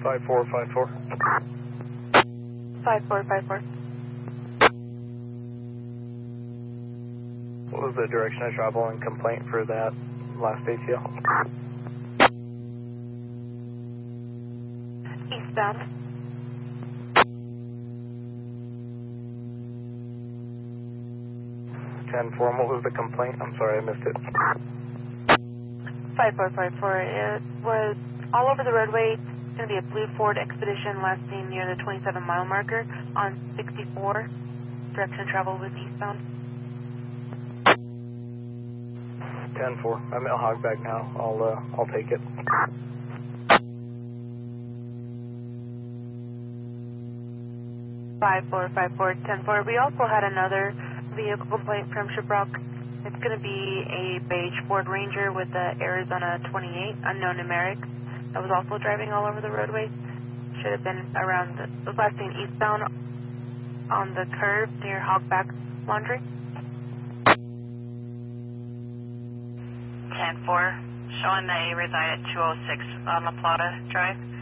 5454. 5454. What was the direction of travel and complaint for that last ATL? Eastbound. 10-4, what was the complaint? I'm sorry, I missed it. 5454. It was all over the roadway. It's going to be a blue Ford Expedition last seen near the 27-mile marker on 64. Direction of travel was eastbound. 10-4. I'm at Hogback now. I'll take it. Five four 10-4. We also had another vehicle complaint from Shiprock. It's going to be a beige Ford Ranger with the Arizona 28, unknown numeric, that was also driving all over the roadway. Should have been around the last seen eastbound on the curve near Hogback Laundry. 10-4, showing they reside at 206 La Plata Drive.